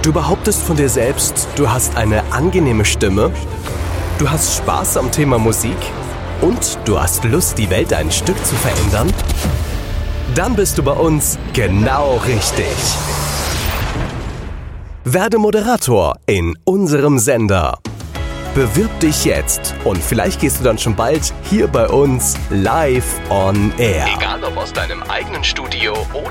Du behauptest von dir selbst, du hast eine angenehme Stimme, du hast Spaß am Thema Musik und du hast Lust, die Welt ein Stück zu verändern? Dann bist du bei uns genau richtig. Werde Moderator in unserem Sender. Bewirb dich jetzt und vielleicht gehst du dann schon bald hier bei uns live on air. Egal ob aus deinem eigenen Studio oder